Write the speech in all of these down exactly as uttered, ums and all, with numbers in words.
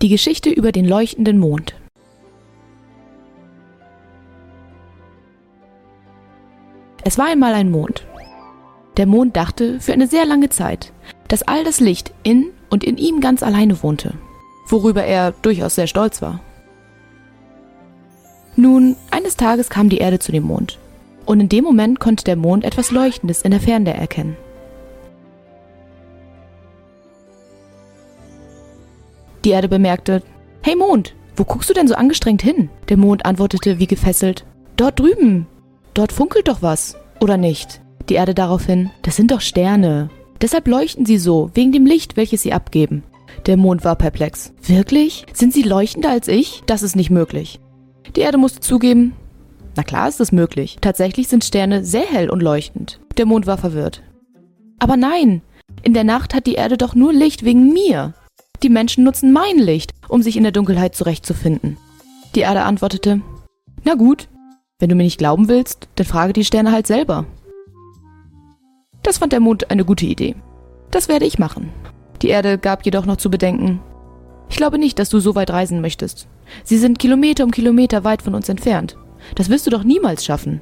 Die Geschichte über den leuchtenden Mond. Es war einmal ein Mond. Der Mond dachte für eine sehr lange Zeit, dass all das Licht in und in ihm ganz alleine wohnte, worüber er durchaus sehr stolz war. Nun, eines Tages kam die Erde zu dem Mond, und in dem Moment konnte der Mond etwas Leuchtendes in der Ferne erkennen. Die Erde bemerkte: »Hey Mond, wo guckst du denn so angestrengt hin?« Der Mond antwortete wie gefesselt: »Dort drüben, dort funkelt doch was, oder nicht?« Die Erde daraufhin: »Das sind doch Sterne. Deshalb leuchten sie so, wegen dem Licht, welches sie abgeben.« Der Mond war perplex. »Wirklich? Sind sie leuchtender als ich? Das ist nicht möglich.« Die Erde musste zugeben: »Na klar ist es möglich. Tatsächlich sind Sterne sehr hell und leuchtend.« Der Mond war verwirrt. »Aber nein, in der Nacht hat die Erde doch nur Licht wegen mir. Die Menschen nutzen mein Licht, um sich in der Dunkelheit zurechtzufinden.« Die Erde antwortete: »Na gut, wenn du mir nicht glauben willst, dann frage die Sterne halt selber.« Das fand der Mond eine gute Idee. »Das werde ich machen.« Die Erde gab jedoch noch zu bedenken: »Ich glaube nicht, dass du so weit reisen möchtest. Sie sind Kilometer um Kilometer weit von uns entfernt. Das wirst du doch niemals schaffen.«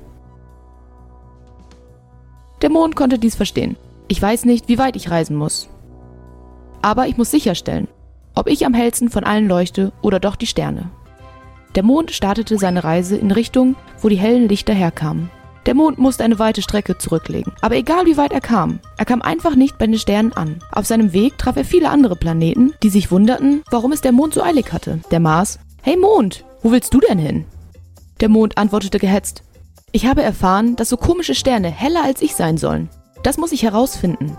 Der Mond konnte dies verstehen. »Ich weiß nicht, wie weit ich reisen muss. Aber ich muss sicherstellen, ob ich am hellsten von allen leuchte oder doch die Sterne.« Der Mond startete seine Reise in Richtung, wo die hellen Lichter herkamen. Der Mond musste eine weite Strecke zurücklegen. Aber egal wie weit er kam, er kam einfach nicht bei den Sternen an. Auf seinem Weg traf er viele andere Planeten, die sich wunderten, warum es der Mond so eilig hatte. Der Mars: »Hey Mond, wo willst du denn hin?« Der Mond antwortete gehetzt: »Ich habe erfahren, dass so komische Sterne heller als ich sein sollen. Das muss ich herausfinden.«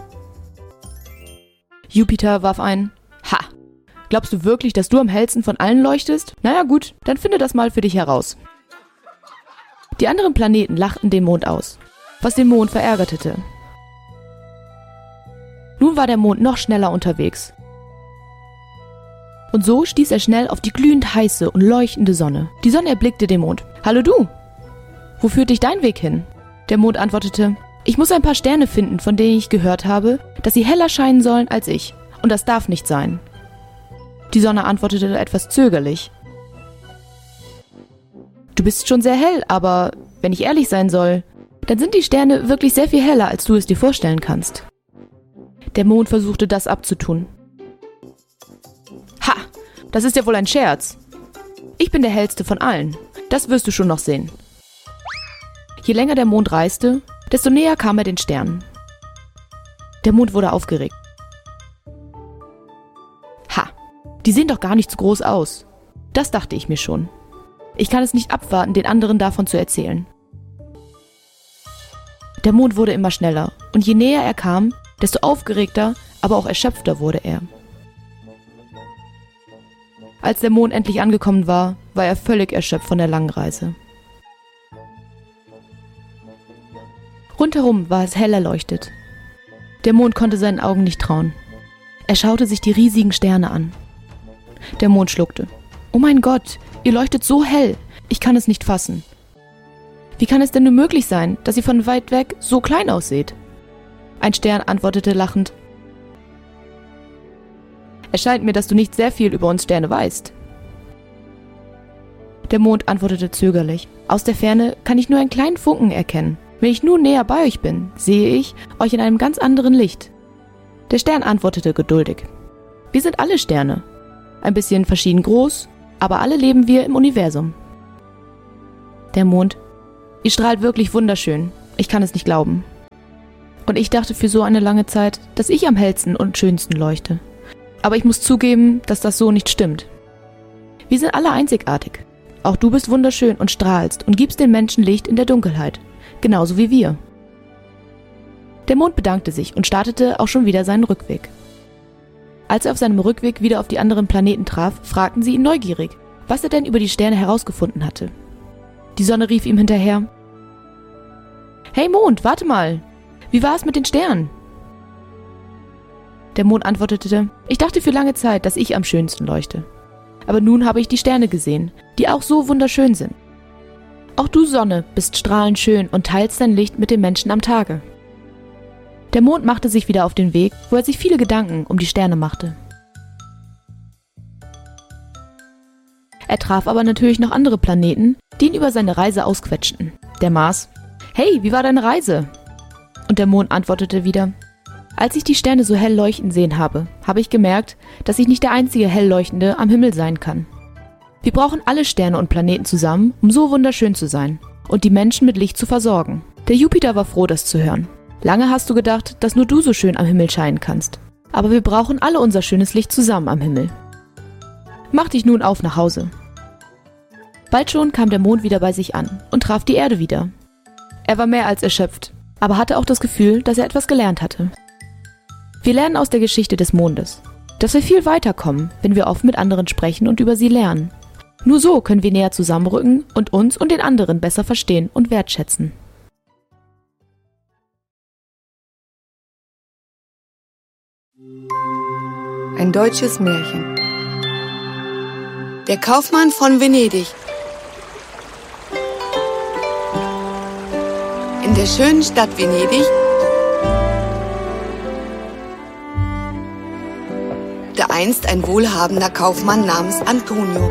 Jupiter warf ein: »Ha! Glaubst du wirklich, dass du am hellsten von allen leuchtest? Naja gut, dann finde das mal für dich heraus.« Die anderen Planeten lachten den Mond aus, was den Mond verärgerte. Nun war der Mond noch schneller unterwegs. Und so stieß er schnell auf die glühend heiße und leuchtende Sonne. Die Sonne erblickte den Mond. »Hallo du! Wo führt dich dein Weg hin?« Der Mond antwortete: »Ich muss ein paar Sterne finden, von denen ich gehört habe, dass sie heller scheinen sollen als ich. Und das darf nicht sein.« Die Sonne antwortete etwas zögerlich: »Du bist schon sehr hell, aber wenn ich ehrlich sein soll, dann sind die Sterne wirklich sehr viel heller, als du es dir vorstellen kannst.« Der Mond versuchte das abzutun. »Ha! Das ist ja wohl ein Scherz. Ich bin der hellste von allen. Das wirst du schon noch sehen.« Je länger der Mond reiste, desto näher kam er den Sternen. Der Mond wurde aufgeregt. »Ha! Die sehen doch gar nicht so groß aus. Das dachte ich mir schon. Ich kann es nicht abwarten, den anderen davon zu erzählen.« Der Mond wurde immer schneller, und je näher er kam, desto aufgeregter, aber auch erschöpfter wurde er. Als der Mond endlich angekommen war, war er völlig erschöpft von der langen Reise. Rundherum war es hell erleuchtet. Der Mond konnte seinen Augen nicht trauen. Er schaute sich die riesigen Sterne an. Der Mond schluckte. »Oh mein Gott, ihr leuchtet so hell. Ich kann es nicht fassen. Wie kann es denn nur möglich sein, dass ihr von weit weg so klein ausseht?« Ein Stern antwortete lachend: »Es scheint mir, dass du nicht sehr viel über uns Sterne weißt.« Der Mond antwortete zögerlich: »Aus der Ferne kann ich nur einen kleinen Funken erkennen. Wenn ich nun näher bei euch bin, sehe ich euch in einem ganz anderen Licht.« Der Stern antwortete geduldig: »Wir sind alle Sterne. Ein bisschen verschieden groß, aber alle leben wir im Universum.« Der Mond: »Ihr strahlt wirklich wunderschön. Ich kann es nicht glauben. Und ich dachte für so eine lange Zeit, dass ich am hellsten und schönsten leuchte. Aber ich muss zugeben, dass das so nicht stimmt. Wir sind alle einzigartig. Auch du bist wunderschön und strahlst und gibst den Menschen Licht in der Dunkelheit. Genauso wie wir.« Der Mond bedankte sich und startete auch schon wieder seinen Rückweg. Als er auf seinem Rückweg wieder auf die anderen Planeten traf, fragten sie ihn neugierig, was er denn über die Sterne herausgefunden hatte. Die Sonne rief ihm hinterher: »Hey Mond, warte mal! Wie war es mit den Sternen?« Der Mond antwortete: »Ich dachte für lange Zeit, dass ich am schönsten leuchte. Aber nun habe ich die Sterne gesehen, die auch so wunderschön sind. Auch du, Sonne, bist strahlend schön und teilst dein Licht mit den Menschen am Tage.« Der Mond machte sich wieder auf den Weg, wo er sich viele Gedanken um die Sterne machte. Er traf aber natürlich noch andere Planeten, die ihn über seine Reise ausquetschten. Der Mars: »Hey, wie war deine Reise?« Und der Mond antwortete wieder: »Als ich die Sterne so hell leuchten sehen habe, habe ich gemerkt, dass ich nicht der einzige Hellleuchtende am Himmel sein kann. Wir brauchen alle Sterne und Planeten zusammen, um so wunderschön zu sein und die Menschen mit Licht zu versorgen.« Der Jupiter war froh, das zu hören. »Lange hast du gedacht, dass nur du so schön am Himmel scheinen kannst. Aber wir brauchen alle unser schönes Licht zusammen am Himmel. Mach dich nun auf nach Hause.« Bald schon kam der Mond wieder bei sich an und traf die Erde wieder. Er war mehr als erschöpft, aber hatte auch das Gefühl, dass er etwas gelernt hatte. Wir lernen aus der Geschichte des Mondes, dass wir viel weiterkommen, wenn wir offen mit anderen sprechen und über sie lernen. Nur so können wir näher zusammenrücken und uns und den anderen besser verstehen und wertschätzen. Ein deutsches Märchen. Der Kaufmann von Venedig. In der schönen Stadt Venedig da einst ein wohlhabender Kaufmann namens Antonio.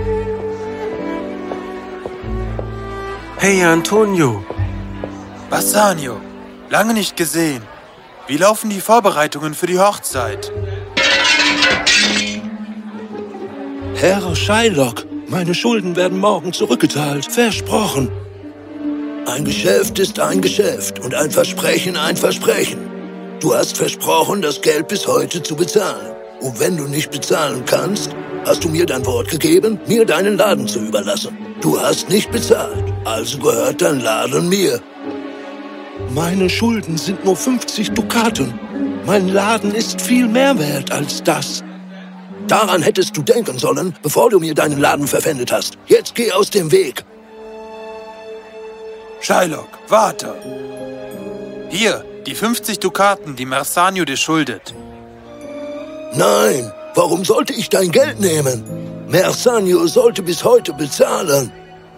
Hey Antonio! Bassanio, lange nicht gesehen. Wie laufen die Vorbereitungen für die Hochzeit? Herr Shylock, meine Schulden werden morgen zurückgezahlt. Versprochen. Ein Geschäft ist ein Geschäft und ein Versprechen ein Versprechen. Du hast versprochen, das Geld bis heute zu bezahlen. Und wenn du nicht bezahlen kannst, hast du mir dein Wort gegeben, mir deinen Laden zu überlassen. Du hast nicht bezahlt, also gehört dein Laden mir. Meine Schulden sind nur fünfzig Dukaten. Mein Laden ist viel mehr wert als das. Daran hättest du denken sollen, bevor du mir deinen Laden verpfändet hast. Jetzt geh aus dem Weg. Shylock, warte. Hier, die fünfzig Dukaten, die Marsanio dir schuldet. Nein, warum sollte ich dein Geld nehmen? Marsanio sollte bis heute bezahlen.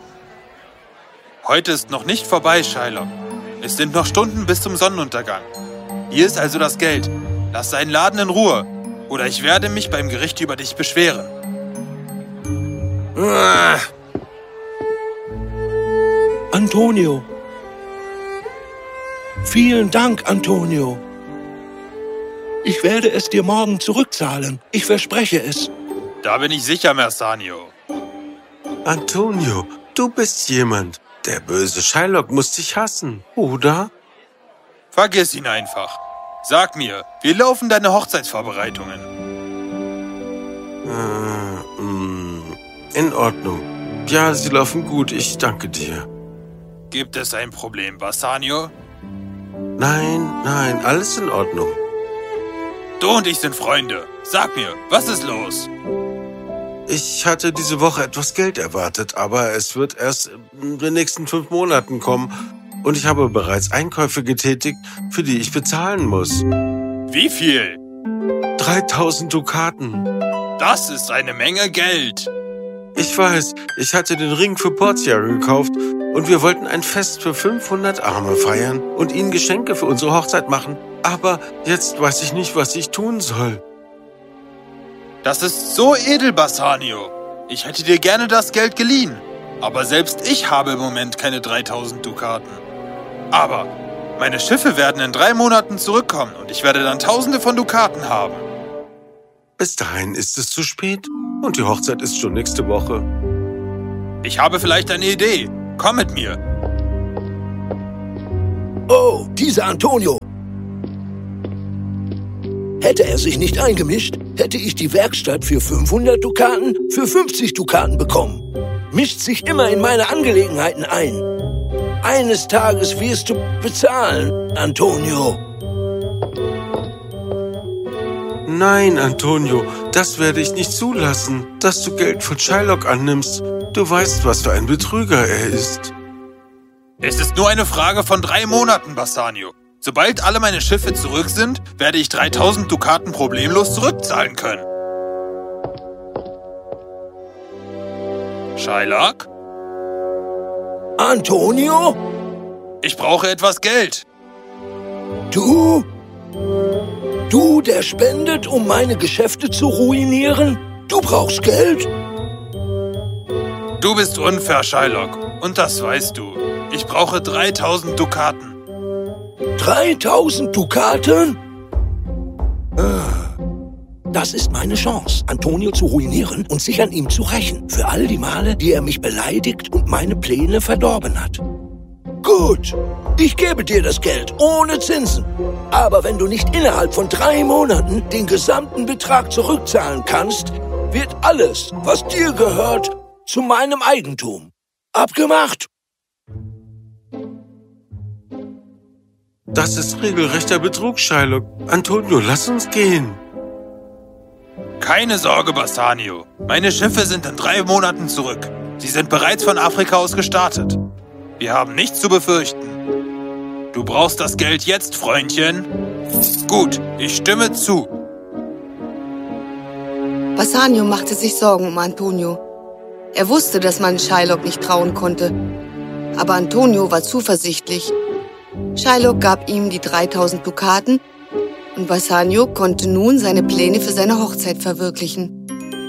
Heute ist noch nicht vorbei, Shylock. Es sind noch Stunden bis zum Sonnenuntergang. Hier ist also das Geld. Lass deinen Laden in Ruhe, oder ich werde mich beim Gericht über dich beschweren. Ah. Antonio. Vielen Dank, Antonio. Ich werde es dir morgen zurückzahlen. Ich verspreche es. Da bin ich sicher, Marsanio. Antonio, du bist jemand. Der böse Shylock muss dich hassen, oder? Vergiss ihn einfach. Sag mir, wie laufen deine Hochzeitsvorbereitungen? Äh, mh, in Ordnung. Ja, sie laufen gut, ich danke dir. Gibt es ein Problem, Bassanio? Nein, nein, alles in Ordnung. Du und ich sind Freunde. Sag mir, was ist los? Ich hatte diese Woche etwas Geld erwartet, aber es wird erst in den nächsten fünf Monaten kommen. Und ich habe bereits Einkäufe getätigt, für die ich bezahlen muss. Wie viel? dreitausend Dukaten. Das ist eine Menge Geld. Ich weiß, ich hatte den Ring für Portia gekauft und wir wollten ein Fest für fünfhundert Arme feiern und ihnen Geschenke für unsere Hochzeit machen. Aber jetzt weiß ich nicht, was ich tun soll. Das ist so edel, Bassanio. Ich hätte dir gerne das Geld geliehen. Aber selbst ich habe im Moment keine dreitausend Dukaten. Aber meine Schiffe werden in drei Monaten zurückkommen und ich werde dann Tausende von Dukaten haben. Bis dahin ist es zu spät und die Hochzeit ist schon nächste Woche. Ich habe vielleicht eine Idee. Komm mit mir. Oh, dieser Antonio. Hätte er sich nicht eingemischt, hätte ich die Werkstatt für fünfhundert Dukaten für fünfzig Dukaten bekommen. Mischt sich immer in meine Angelegenheiten ein. Eines Tages wirst du bezahlen, Antonio. Nein, Antonio, das werde ich nicht zulassen, dass du Geld von Shylock annimmst. Du weißt, was für ein Betrüger er ist. Es ist nur eine Frage von drei Monaten, Bassanio. Sobald alle meine Schiffe zurück sind, werde ich dreitausend Dukaten problemlos zurückzahlen können. Shylock? Antonio? Ich brauche etwas Geld. Du? Du, der spendet, um meine Geschäfte zu ruinieren? Du brauchst Geld? Du bist unfair, Shylock. Und das weißt du. Ich brauche dreitausend Dukaten. dreitausend Dukaten? Das ist meine Chance, Antonio zu ruinieren und sich an ihm zu rächen. Für all die Male, die er mich beleidigt und meine Pläne verdorben hat. Gut, ich gebe dir das Geld ohne Zinsen. Aber wenn du nicht innerhalb von drei Monaten den gesamten Betrag zurückzahlen kannst, wird alles, was dir gehört, zu meinem Eigentum. Abgemacht? Das ist regelrechter Betrug, Shylock. Antonio, lass uns gehen. Keine Sorge, Bassanio. Meine Schiffe sind in drei Monaten zurück. Sie sind bereits von Afrika aus gestartet. Wir haben nichts zu befürchten. Du brauchst das Geld jetzt, Freundchen. Gut, ich stimme zu. Bassanio machte sich Sorgen um Antonio. Er wusste, dass man Shylock nicht trauen konnte. Aber Antonio war zuversichtlich. Shylock gab ihm die dreitausend Dukaten und Bassanio konnte nun seine Pläne für seine Hochzeit verwirklichen.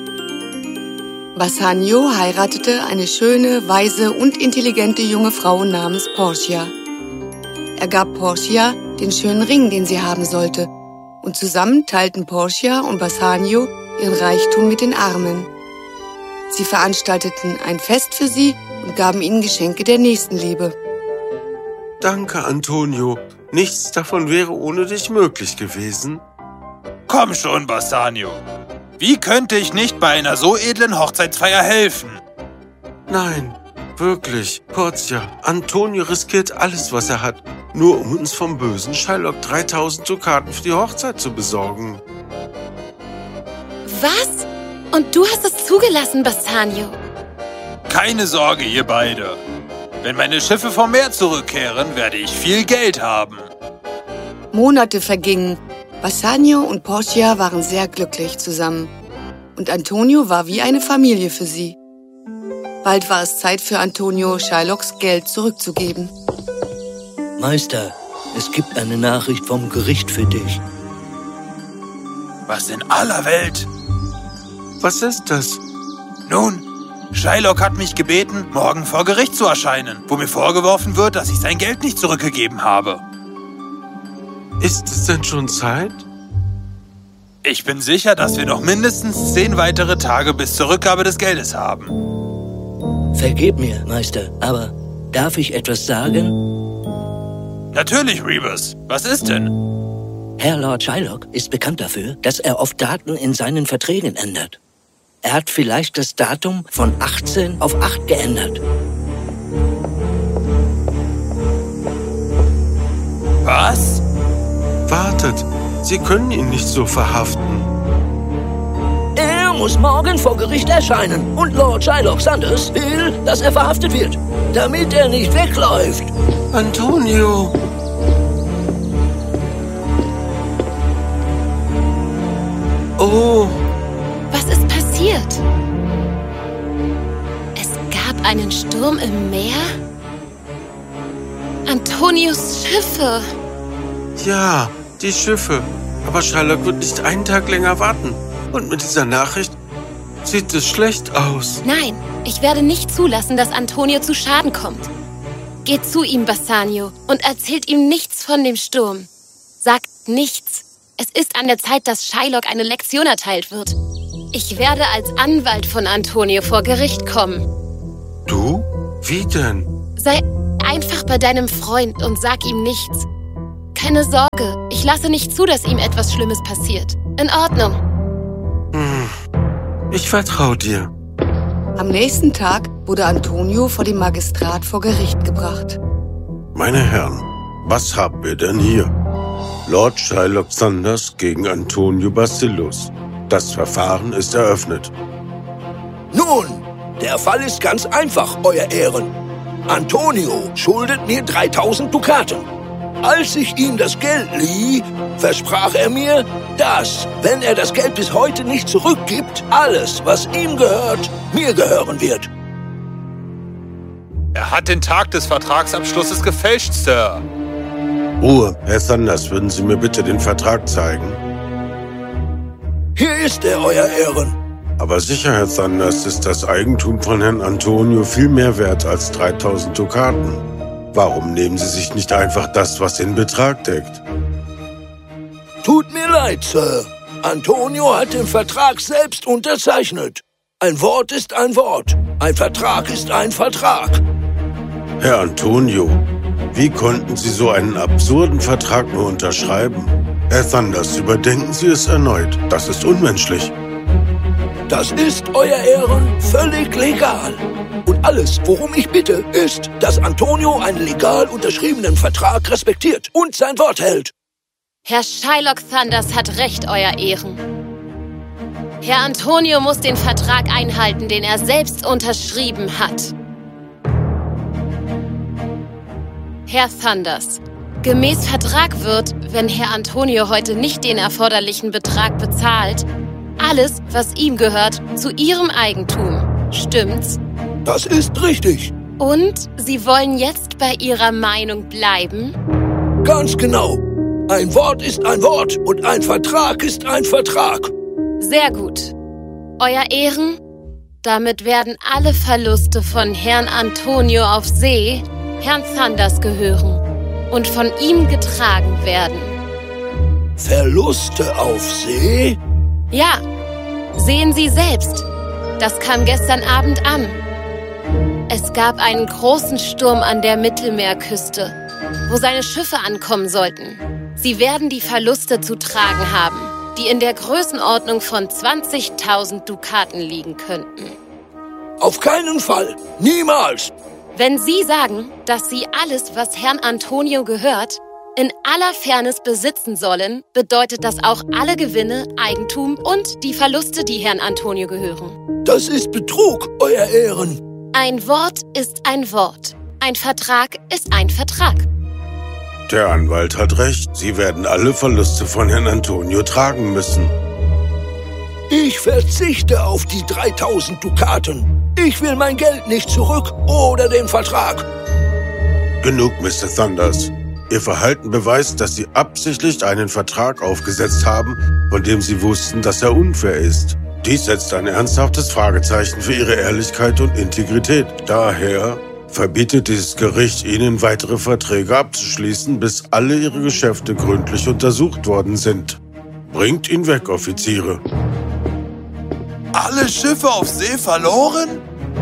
Bassanio heiratete eine schöne, weise und intelligente junge Frau namens Portia. Er gab Portia den schönen Ring, den sie haben sollte, und zusammen teilten Portia und Bassanio ihren Reichtum mit den Armen. Sie veranstalteten ein Fest für sie und gaben ihnen Geschenke der Nächstenliebe. Danke, Antonio. Nichts davon wäre ohne dich möglich gewesen. Komm schon, Bassanio. Wie könnte ich nicht bei einer so edlen Hochzeitsfeier helfen? Nein, wirklich, Portia. Antonio riskiert alles, was er hat, nur um uns vom bösen Shylock dreitausend Dukaten für die Hochzeit zu besorgen. Was? Und du hast es zugelassen, Bassanio? Keine Sorge, ihr beide. Wenn meine Schiffe vom Meer zurückkehren, werde ich viel Geld haben. Monate vergingen. Bassanio und Portia waren sehr glücklich zusammen. Und Antonio war wie eine Familie für sie. Bald war es Zeit für Antonio, Shylocks Geld zurückzugeben. Meister, es gibt eine Nachricht vom Gericht für dich. Was in aller Welt? Was ist das? Nun, Shylock hat mich gebeten, morgen vor Gericht zu erscheinen, wo mir vorgeworfen wird, dass ich sein Geld nicht zurückgegeben habe. Ist es denn schon Zeit? Ich bin sicher, dass wir noch mindestens zehn weitere Tage bis zur Rückgabe des Geldes haben. Vergib mir, Meister, aber darf ich etwas sagen? Natürlich, Rebus. Was ist denn? Herr Lord Shylock ist bekannt dafür, dass er oft Daten in seinen Verträgen ändert. Er hat vielleicht das Datum von achtzehn auf acht geändert. Was? Wartet, Sie können ihn nicht so verhaften. Er muss morgen vor Gericht erscheinen und Lord Shylock Sanders will, dass er verhaftet wird, damit er nicht wegläuft. Antonio! Oh! Was ist passiert? Es gab einen Sturm im Meer? Antonios Schiffe! Ja, die Schiffe. Aber Shylock wird nicht einen Tag länger warten. Und mit dieser Nachricht sieht es schlecht aus. Nein, ich werde nicht zulassen, dass Antonio zu Schaden kommt. Geht zu ihm, Bassanio, und erzählt ihm nichts von dem Sturm. Sagt nichts. Es ist an der Zeit, dass Shylock eine Lektion erteilt wird. Ich werde als Anwalt von Antonio vor Gericht kommen. Du? Wie denn? Sei einfach bei deinem Freund und sag ihm nichts. Keine Sorge, ich lasse nicht zu, dass ihm etwas Schlimmes passiert. In Ordnung. Hm. Ich vertraue dir. Am nächsten Tag wurde Antonio vor dem Magistrat vor Gericht gebracht. Meine Herren, was haben wir denn hier? Lord Shylock Sanders gegen Antonio Bacillus. Das Verfahren ist eröffnet. Nun, der Fall ist ganz einfach, Euer Ehren. Antonio schuldet mir dreitausend Dukaten. Als ich ihm das Geld lieh, versprach er mir, dass, wenn er das Geld bis heute nicht zurückgibt, alles, was ihm gehört, mir gehören wird. Er hat den Tag des Vertragsabschlusses gefälscht, Sir. Ruhe, Herr Sanders, würden Sie mir bitte den Vertrag zeigen? Hier ist er, Euer Ehren. Aber sicher, Herr Thunders, ist das Eigentum von Herrn Antonio viel mehr wert als dreitausend Dukaten. Warum nehmen Sie sich nicht einfach das, was den Betrag deckt? Tut mir leid, Sir. Antonio hat den Vertrag selbst unterzeichnet. Ein Wort ist ein Wort. Ein Vertrag ist ein Vertrag. Herr Antonio, wie konnten Sie so einen absurden Vertrag nur unterschreiben? Herr Thunders, überdenken Sie es erneut. Das ist unmenschlich. Das ist, Euer Ehren, völlig legal. Und alles, worum ich bitte, ist, dass Antonio einen legal unterschriebenen Vertrag respektiert und sein Wort hält. Herr Shylock Thunders hat recht, Euer Ehren. Herr Antonio muss den Vertrag einhalten, den er selbst unterschrieben hat. Herr Thunders, gemäß Vertrag wird, wenn Herr Antonio heute nicht den erforderlichen Betrag bezahlt, alles, was ihm gehört, zu Ihrem Eigentum. Stimmt's? Das ist richtig. Und Sie wollen jetzt bei Ihrer Meinung bleiben? Ganz genau. Ein Wort ist ein Wort und ein Vertrag ist ein Vertrag. Sehr gut. Euer Ehren, damit werden alle Verluste von Herrn Antonio auf See Herrn Thunders gehören und von ihm getragen werden. Verluste auf See? Ja, sehen Sie selbst. Das kam gestern Abend an. Es gab einen großen Sturm an der Mittelmeerküste, wo seine Schiffe ankommen sollten. Sie werden die Verluste zu tragen haben, die in der Größenordnung von zwanzigtausend Dukaten liegen könnten. Auf keinen Fall. Niemals. Wenn Sie sagen, dass Sie alles, was Herrn Antonio gehört, in aller Fairness besitzen sollen, bedeutet das auch alle Gewinne, Eigentum und die Verluste, die Herrn Antonio gehören. Das ist Betrug, Euer Ehren. Ein Wort ist ein Wort. Ein Vertrag ist ein Vertrag. Der Anwalt hat recht. Sie werden alle Verluste von Herrn Antonio tragen müssen. Ich verzichte auf die dreitausend Dukaten. Ich will mein Geld nicht zurück oder den Vertrag. Genug, Mister Thunders. Ihr Verhalten beweist, dass Sie absichtlich einen Vertrag aufgesetzt haben, von dem Sie wussten, dass er unfair ist. Dies setzt ein ernsthaftes Fragezeichen für Ihre Ehrlichkeit und Integrität. Daher verbietet dieses Gericht Ihnen, weitere Verträge abzuschließen, bis alle Ihre Geschäfte gründlich untersucht worden sind. Bringt ihn weg, Offiziere. Alle Schiffe auf See verloren?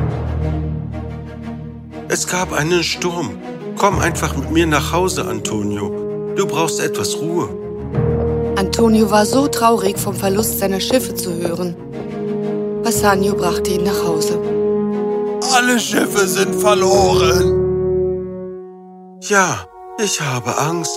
Es gab einen Sturm. Komm einfach mit mir nach Hause, Antonio. Du brauchst etwas Ruhe. Antonio war so traurig, vom Verlust seiner Schiffe zu hören. Bassanio brachte ihn nach Hause. Alle Schiffe sind verloren. Ja, ich habe Angst.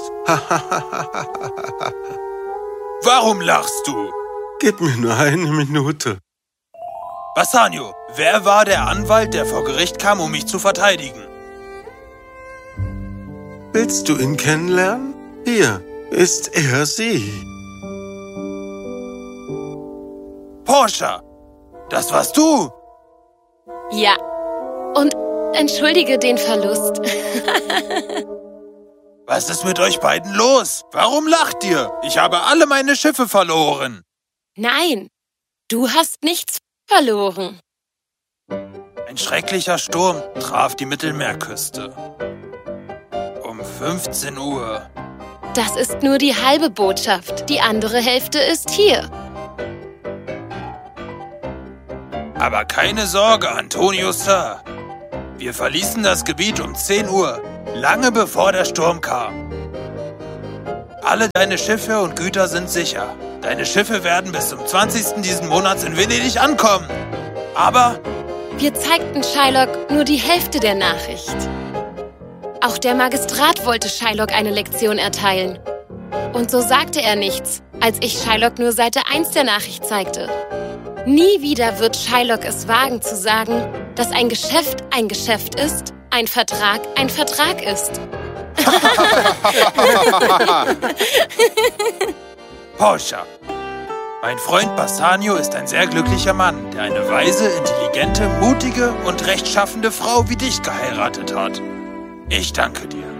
Warum lachst du? Gib mir nur eine Minute. Bassanio, wer war der Anwalt, der vor Gericht kam, um mich zu verteidigen? Willst du ihn kennenlernen? Hier ist er sie. Portia, das warst du. Ja, und entschuldige den Verlust. Was ist mit euch beiden los? Warum lacht ihr? Ich habe alle meine Schiffe verloren. Nein, du hast nichts verloren. Ein schrecklicher Sturm traf die Mittelmeerküste. Um fünfzehn Uhr. Das ist nur die halbe Botschaft. Die andere Hälfte ist hier. Aber keine Sorge, Antonio, Sir. Wir verließen das Gebiet um zehn Uhr, lange bevor der Sturm kam. Alle deine Schiffe und Güter sind sicher. Deine Schiffe werden bis zum zwanzigsten diesen Monats in Venedig ankommen. Aber wir zeigten Shylock nur die Hälfte der Nachricht. Auch der Magistrat wollte Shylock eine Lektion erteilen. Und so sagte er nichts, als ich Shylock nur Seite eins der Nachricht zeigte. Nie wieder wird Shylock es wagen zu sagen, dass ein Geschäft ein Geschäft ist, ein Vertrag ein Vertrag ist. Portia, mein Freund Bassanio ist ein sehr glücklicher Mann, der eine weise, intelligente, mutige und rechtschaffende Frau wie dich geheiratet hat. Ich danke dir.